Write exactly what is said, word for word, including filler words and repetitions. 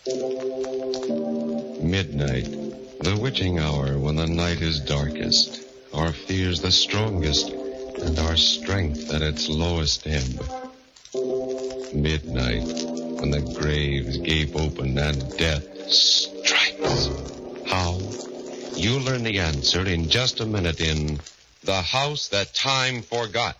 Midnight, the witching hour when the night is darkest, our fears the strongest, and our strength at its lowest ebb. Midnight, when the graves gape open and death strikes. How? You'll learn the answer in just a minute in The House That Time Forgot.